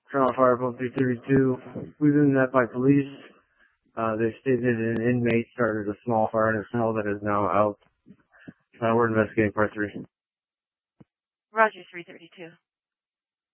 Toronto Fire Boat 332. We've been met by police. They stated an inmate started a small fire in a cell that is now out. We're investigating part 3. Roger, 332.